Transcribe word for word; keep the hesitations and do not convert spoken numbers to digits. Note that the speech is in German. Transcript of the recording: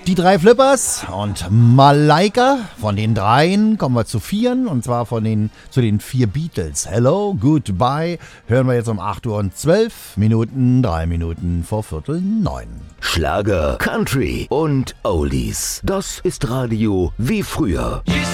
Die drei Flippers und Malaika. Von den dreien kommen wir zu vieren, und zwar von den, zu den vier Beatles. Hello, Goodbye hören wir jetzt um acht Uhr und zwölf Minuten, drei Minuten vor Viertel neun. Schlager, Country und Oldies. Das ist Radio wie früher.